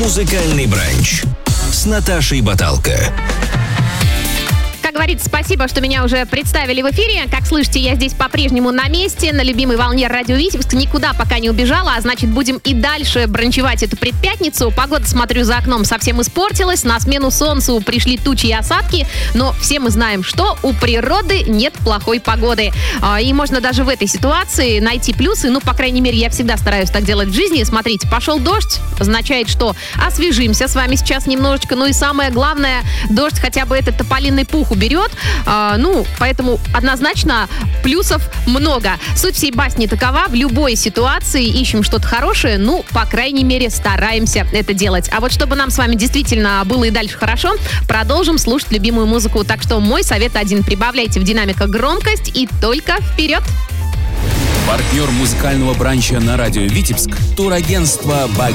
Музыкальный бранч с Наташей Баталко. Как говорится, спасибо, что меня уже представили в эфире. Как слышите, я здесь по-прежнему на месте, на любимой волне радио Витебск. Никуда пока не убежала, а значит, будем и дальше бранчевать эту предпятницу. Погода, смотрю, за окном совсем испортилась. На смену солнцу пришли тучи и осадки. Но все мы знаем, что у природы нет плохой погоды. И можно даже в этой ситуации найти плюсы. Ну, по крайней мере, я всегда стараюсь так делать в жизни. Смотрите, пошел дождь, означает, что освежимся с вами сейчас немножечко. Ну и самое главное, дождь хотя бы этот тополиный пух берет, поэтому однозначно плюсов много. Суть всей басни такова: в любой ситуации ищем что-то хорошее, по крайней мере, стараемся это делать. А вот чтобы нам с вами действительно было и дальше хорошо, продолжим слушать любимую музыку. Так что мой совет один: прибавляйте в динамиках громкость и только вперед! Партнер музыкального бранча на радио Витебск — турагентство